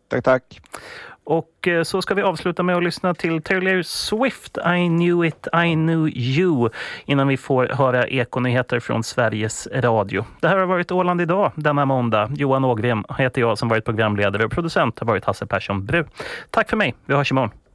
Tack, tack. Och så ska vi avsluta med att lyssna till Taylor Swift, I Knew It, I Knew You, innan vi får höra ekonyheter från Sveriges Radio. Det här har varit Åland idag denna måndag. Johan Ågren heter jag som varit programledare och producent har varit Hasse Persson Bru. Tack för mig, vi hörs imorgon.